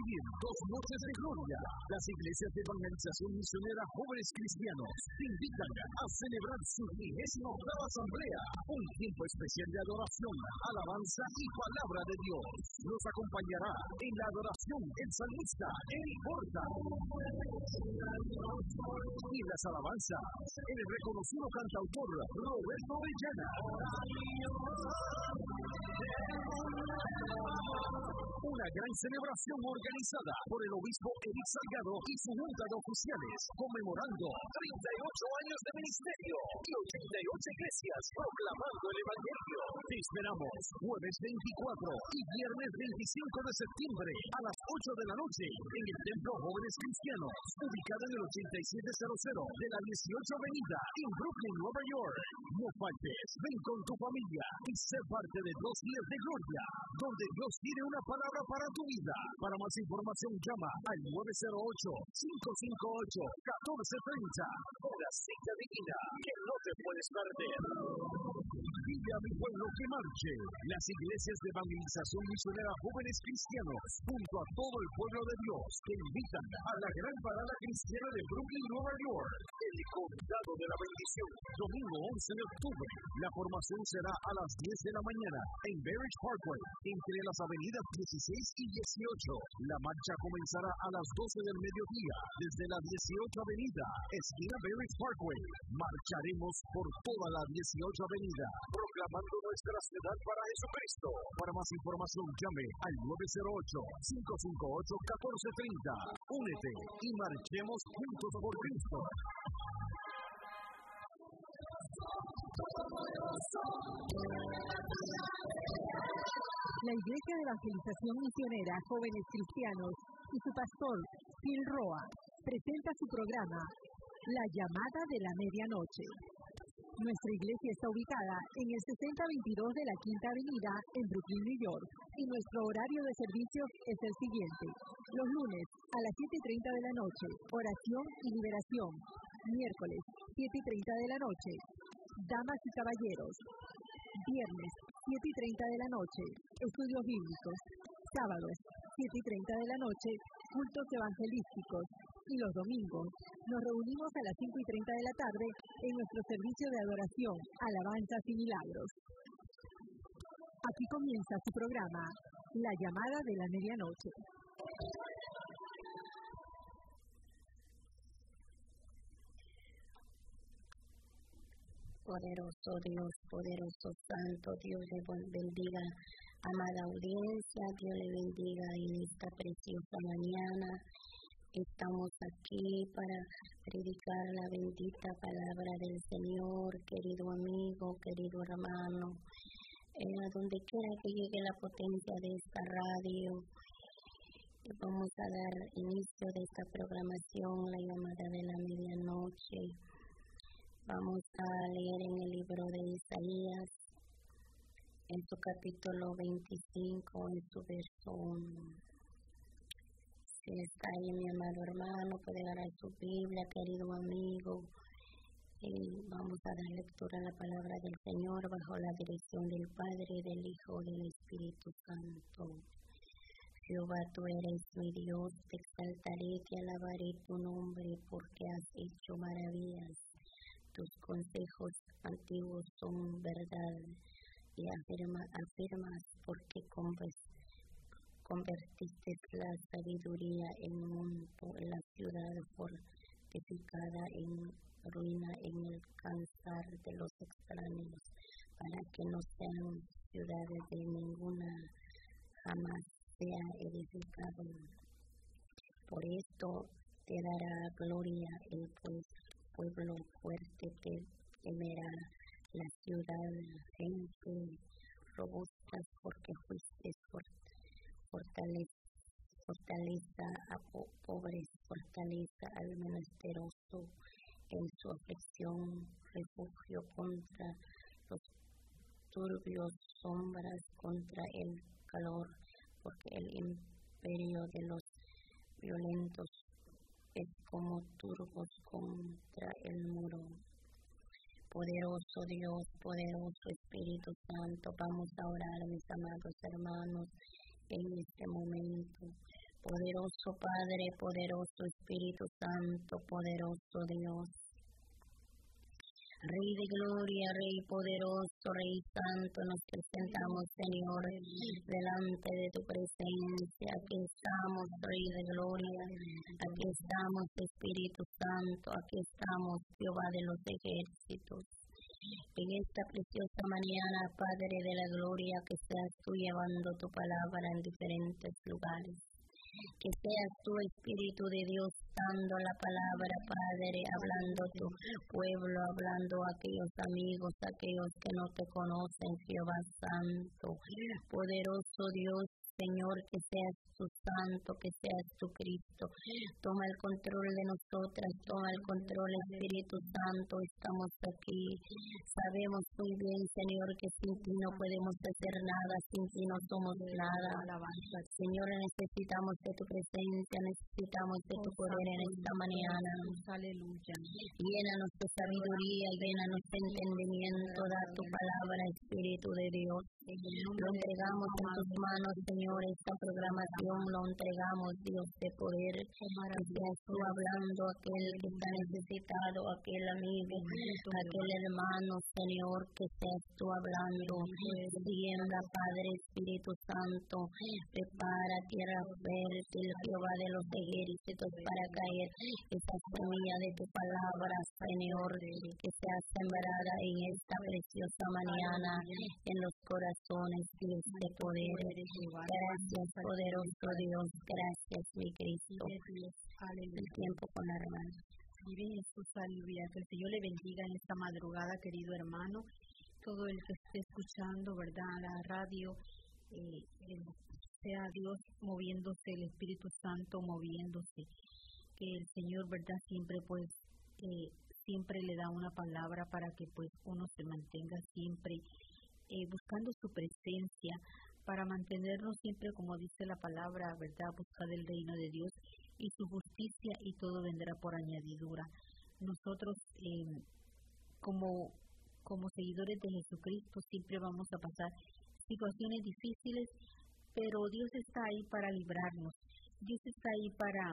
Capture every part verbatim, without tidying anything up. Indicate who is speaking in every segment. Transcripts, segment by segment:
Speaker 1: vivir dos noches de gloria. Las iglesias de evangelización misionera Jóvenes Cristianos te invitan a celebrar su vigésima octava asamblea, un tiempo especial de adoración, alabanza y palabra de Dios. Nos acompañará en la adoración el salmista Eric Borda. Y en las alabanzas, el reconocido cantautor Roberto Orellana. Una gran celebración organizada por el obispo Eric Salgado y su junta de oficiales, conmemorando treinta y ocho años de ministerio y ochenta y ocho iglesias proclamando el Evangelio. Te esperamos jueves veinticuatro y viernes veinticinco de septiembre a las ocho de la noche en el Templo Jóvenes Cristianos, ubicado en el ochenta y siete cero cero de la dieciocho Avenida en Brooklyn, Nueva York. No faltes, ven con tu familia y sé parte de dos días de gloria, donde Dios tiene una palabra para tu vida. Para más información llama al nueve cero ocho, cinco cinco ocho, uno cuatro tres cero. Una cita divina que no te puedes perder. Dile a mi pueblo que marche. Las iglesias de evangelización misionera Jóvenes Cristianos, junto a todo el pueblo de Dios, te invitan a la gran parada cristiana de Brooklyn, Nueva York. El condado de la bendición, domingo once de octubre. La formación será a las diez de la mañana en Barrage Parkway, entre las avenidas dieciséis y dieciocho. La marcha comenzará a las doce del mediodía desde la dieciocho Avenida, esquina Barrage Parkway. Marcharemos por toda la dieciocho Avenida, proclamando nuestra ciudad para Jesucristo. Para más información llame al nueve cero ocho, cinco cinco ocho, uno cuatro tres cero. Únete y marchemos juntos por Cristo.
Speaker 2: La Iglesia de Evangelización Misionera Jóvenes Cristianos y su pastor, Phil Roa, presenta su programa, La Llamada de la Medianoche. Nuestra iglesia está ubicada en el sesenta veintidós de la Quinta Avenida en Brooklyn, New York, y nuestro horario de servicios es el siguiente. Los lunes a las siete y treinta de la noche, oración y liberación. Miércoles, siete y treinta de la noche, damas y caballeros. Viernes, siete y treinta de la noche, estudios bíblicos. Sábados, siete y treinta de la noche, cultos evangelísticos. Y los domingos, nos reunimos a las cinco y treinta de la tarde en nuestro servicio de adoración, alabanzas y milagros. Aquí comienza su programa, La Llamada de la Medianoche.
Speaker 3: Poderoso Dios, poderoso Santo, Dios le bendiga, amada audiencia, Dios le bendiga en esta preciosa mañana. Estamos aquí para predicar la bendita palabra del Señor, querido amigo, querido hermano, eh, a donde quiera que llegue la potencia de esta radio. Vamos a dar inicio de esta programación, la llamada de la medianoche. Vamos a leer en el libro de Isaías, en su capítulo veinticinco, en su verso uno. Si está ahí, mi amado hermano, puede agarrar su Biblia, querido amigo, y vamos a dar lectura a la palabra del Señor bajo la dirección del Padre, del Hijo y del Espíritu Santo. Jehová, tú eres mi Dios, te exaltaré, te alabaré tu nombre, porque has hecho maravillas. Tus consejos antiguos son verdad, y afirma, afirmas porque conversaste. Convertiste la sabiduría en monto, la ciudad fortificada en ruina, en el cansar de los extraños, para que no sean ciudades de ninguna, jamás sea edificado. Por esto te dará gloria el pueblo fuerte, te temerá la ciudad, gente robusta, porque fuiste fuerte. Fortaleza, fortaleza a po pobres, fortaleza al menesteroso en su aflicción, refugio contra los turbios, sombras contra el calor, porque el imperio de los violentos es como turbos contra el muro. Poderoso Dios, poderoso Espíritu Santo, vamos a orar, mis amados hermanos, en este momento. Poderoso Padre, poderoso Espíritu Santo, poderoso Dios. Rey de gloria, Rey poderoso, Rey santo, nos presentamos, Señor, delante de tu presencia. Aquí estamos, Rey de gloria, aquí estamos, Espíritu Santo, aquí estamos, Jehová de los ejércitos. En esta preciosa mañana, Padre de la gloria, que seas tú llevando tu palabra en diferentes lugares. Que seas tú, Espíritu de Dios, dando la palabra, Padre, hablando tu pueblo, hablando a aquellos amigos, aquellos que no te conocen, Jehová Santo. Poderoso Dios, Señor, que seas tu Santo, que seas tu Cristo. Toma el control de nosotras, toma el control, Espíritu Santo. Estamos aquí. Sabemos muy bien, Señor, que sin ti no podemos hacer nada, sin ti no somos nada. Señor, necesitamos de tu presencia, necesitamos de tu poder en esta mañana.
Speaker 2: Aleluya.
Speaker 3: Llénanos de sabiduría, llénanos de entendimiento, da tu palabra, Espíritu de Dios. Lo entregamos en tus manos, Señor, esta programación lo entregamos, Dios de poder, que seas tú hablando a aquel que está necesitado, aquel amigo, aquel hermano, Señor, que seas tú hablando. Siembra, Padre, Espíritu Santo, prepara tierra fértil, Jehová de los ejércitos, para caer esta semilla de tu palabra, Señor, que sea sembrada en esta preciosa mañana, en los corazones, Dios de poder. Gracias, poderoso Dios, gracias, mi Cristo. El tiempo con la hermana.
Speaker 2: Vive Jesús, aleluya. Que el Señor le bendiga en esta madrugada, querido hermano. Todo el que esté escuchando, ¿verdad?, la radio, eh, eh, sea Dios moviéndose, el Espíritu Santo moviéndose. Que el Señor, ¿verdad?, siempre, pues, eh, siempre le da una palabra para que, pues, uno se mantenga siempre eh, buscando su presencia, para mantenernos siempre, como dice la palabra, ¿verdad?, buscar el reino de Dios y su justicia, y todo vendrá por añadidura. Nosotros, eh, como, como seguidores de Jesucristo, siempre vamos a pasar situaciones difíciles, pero Dios está ahí para librarnos. Dios está ahí para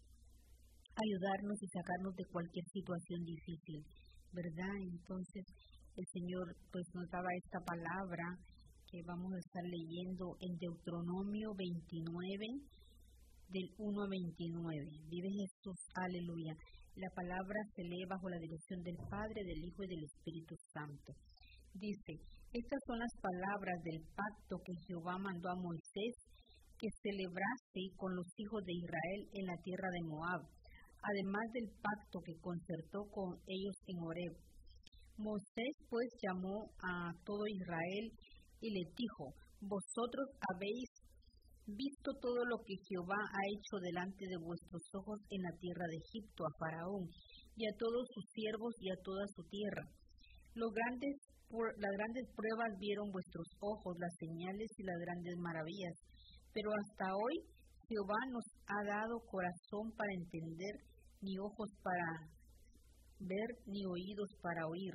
Speaker 2: ayudarnos y sacarnos de cualquier situación difícil, ¿verdad? Entonces, el Señor, pues, nos daba esta palabra que vamos a estar leyendo en Deuteronomio veintinueve, del uno a veintinueve. Vive Jesús, aleluya. La palabra se lee bajo la dirección del Padre, del Hijo y del Espíritu Santo. Dice: estas son las palabras del pacto que Jehová mandó a Moisés que celebrase con los hijos de Israel en la tierra de Moab, además del pacto que concertó con ellos en Horeb. Moisés pues llamó a todo Israel y les dijo: vosotros habéis visto todo lo que Jehová ha hecho delante de vuestros ojos en la tierra de Egipto, a Faraón y a todos sus siervos y a toda su tierra. Los grandes, las grandes pruebas vieron vuestros ojos, las señales y las grandes maravillas. Pero hasta hoy Jehová nos ha dado corazón para entender, ni ojos para ver, ni oídos para oír.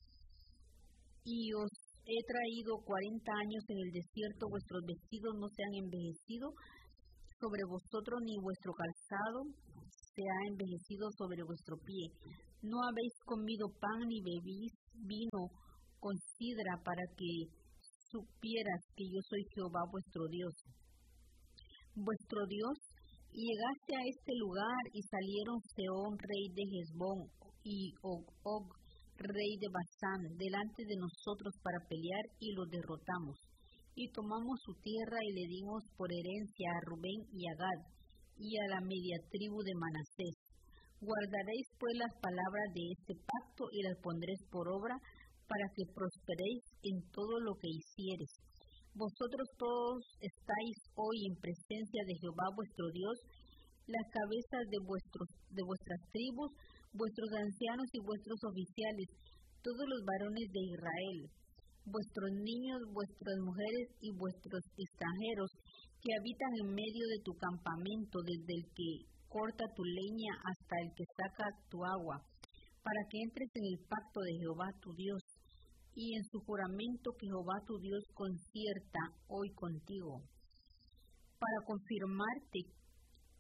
Speaker 2: Y os he traído cuarenta años en el desierto, vuestros vestidos no se han envejecido sobre vosotros, ni vuestro calzado se ha envejecido sobre vuestro pie. No habéis comido pan ni bebís vino con sidra, para que supieras que yo soy Jehová vuestro Dios. Vuestro Dios, y llegaste a este lugar, y salieron Sehón, rey de Hesbón, y Og, Og rey de Basán, delante de nosotros para pelear, y los derrotamos. Y tomamos su tierra y le dimos por herencia a Rubén y a Gad, y a la media tribu de Manasés. Guardaréis pues las palabras de este pacto y las pondréis por obra, para que prosperéis en todo lo que hicieres. Vosotros todos estáis hoy en presencia de Jehová vuestro Dios, las cabezas de vuestros de vuestras tribus, vuestros ancianos y vuestros oficiales, todos los varones de Israel, vuestros niños, vuestras mujeres y vuestros extranjeros que habitan en medio de tu campamento, desde el que corta tu leña hasta el que saca tu agua, para que entres en el pacto de Jehová tu Dios y en su juramento que Jehová tu Dios concierta hoy contigo, para confirmarte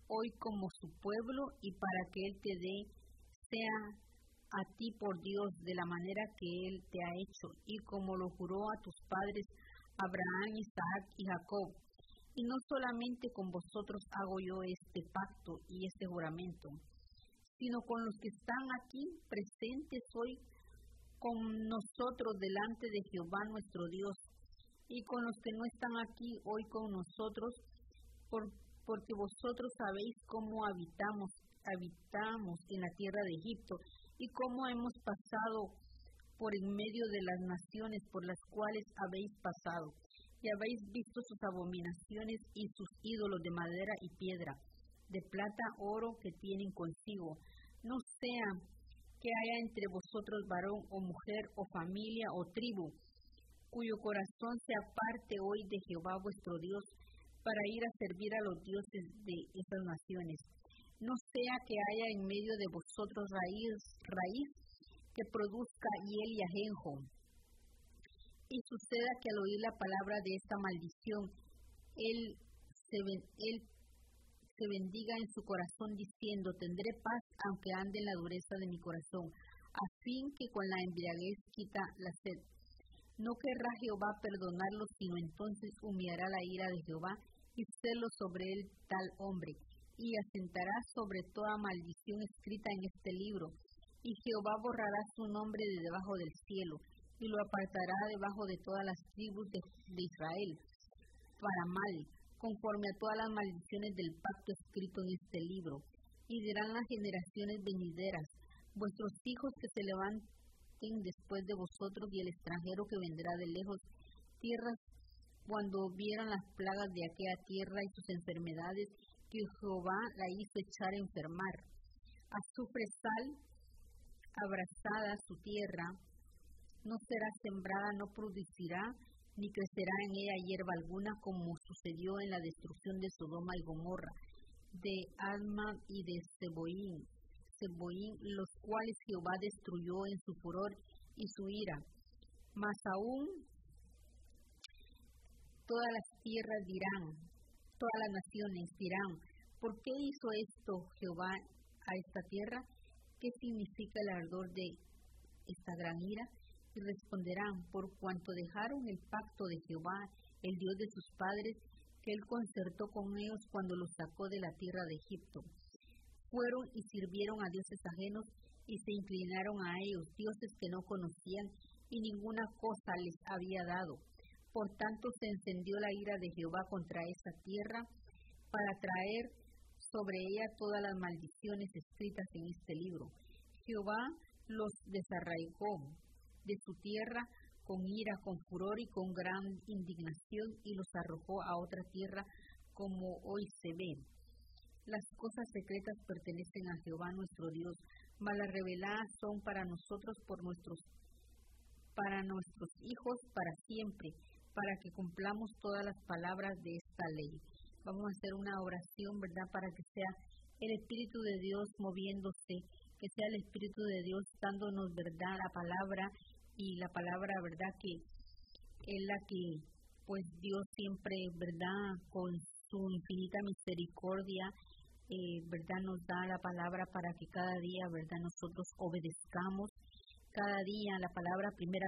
Speaker 4: hoy como su pueblo y para que Él te dé, sea a ti por Dios de la manera que Él te ha hecho y como lo juró a tus padres Abraham, Isaac y Jacob. Y no solamente con vosotros hago yo este pacto y este juramento, sino con los que están aquí presentes hoy con nosotros delante de Jehová nuestro Dios, y con los que no están aquí hoy con nosotros, por, porque vosotros sabéis cómo habitamos, habitamos en la tierra de Egipto, y cómo hemos pasado por en medio de las naciones por las cuales habéis pasado, y habéis visto sus abominaciones y sus ídolos de madera y piedra, de plata, oro que tienen consigo. No sea que haya entre vosotros varón o mujer o familia o tribu, cuyo corazón se aparte hoy de Jehová vuestro Dios, para ir a servir a los dioses de esas naciones. No sea que haya en medio de vosotros raíz, raíz que produzca hiel y ajenjo. Y suceda que al oír la palabra de esta maldición, él se, él se bendiga en su corazón diciendo, tendré paz aunque ande en la dureza de mi corazón, a fin que con la embriaguez quita la sed. No querrá Jehová perdonarlo, sino entonces humillará la ira de Jehová y celo sobre él tal hombre, y asentará sobre toda maldición escrita en este libro, y Jehová borrará su nombre de debajo del cielo, y lo apartará debajo de todas las tribus de, de Israel, para mal, conforme a todas las maldiciones del pacto escrito en este libro. Y dirán las generaciones venideras, vuestros hijos que se levanten después de vosotros y el extranjero que vendrá de lejos tierras, cuando vieran las plagas de aquella tierra y sus enfermedades, que Jehová la hizo echar a enfermar. Azufre sal, abrazada su tierra, no será sembrada, no producirá, ni crecerá en ella hierba alguna, como sucedió en la destrucción de Sodoma y Gomorra, de Adma y de Zeboín, Zeboín, los cuales Jehová destruyó en su furor y su ira. Mas aún todas las tierras dirán, todas las naciones dirán, ¿por qué hizo esto Jehová a esta tierra? ¿Qué significa el ardor de esta gran ira? Y responderán, por cuanto dejaron el pacto de Jehová, el Dios de sus padres, que él concertó con ellos cuando los sacó de la tierra de Egipto. Fueron y sirvieron a dioses ajenos y se inclinaron a ellos, dioses que no conocían y ninguna cosa les había dado. Por tanto se encendió la ira de Jehová contra esa tierra para traer sobre ella todas las maldiciones escritas en este libro. Jehová los desarraigó de su tierra con ira, con furor y con gran indignación, y los arrojó a otra tierra como hoy se ve. Las cosas secretas pertenecen a Jehová nuestro Dios, mas las reveladas son para nosotros, por nuestros, para nuestros hijos, para siempre, para que cumplamos todas las palabras de esta ley. Vamos a hacer una oración, ¿verdad?, para que sea el Espíritu de Dios moviéndose, que sea el Espíritu de Dios dándonos, ¿verdad?, la palabra, y la palabra, ¿verdad?, que es la que, pues, Dios siempre, ¿verdad?, con su infinita misericordia, eh, ¿verdad?, nos da la palabra para que cada día, ¿verdad?, nosotros obedezcamos. Cada día la palabra, primera,